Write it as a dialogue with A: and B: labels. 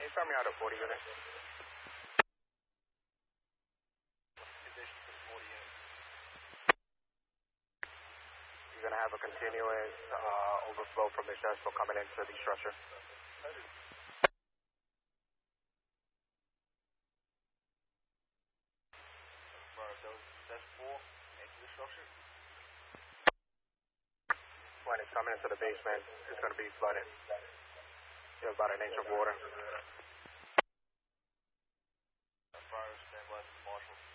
A: Can you start me out of 40 units? You're going to have a continuous overflow from the Shaspo coming into the structure. When it's coming into the basement, it's going to be flooded. You have about an inch of water.
B: Fire, stand by, Marshall.